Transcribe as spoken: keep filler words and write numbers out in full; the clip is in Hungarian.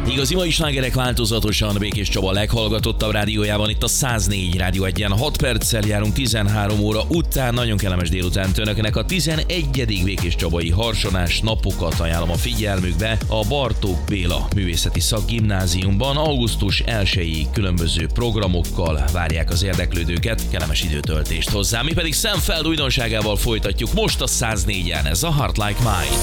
Igazi mai slágerek változatosan Békés Csaba leghallgatottabb rádiójában, itt a száznégy Rádió egyen. hat perccel járunk tizenhárom óra után, nagyon kellemes délután önöknek. A tizenegyedik Békés Csabai harsonás napokat ajánlom a figyelmükbe a Bartók Béla Művészeti Szakgimnáziumban. augusztus elsejéig különböző programokkal várják az érdeklődőket, kellemes időtöltést hozzá. Mi pedig Sam Feld újdonságával folytatjuk most a száznégyen, ez a Heart Like Mine.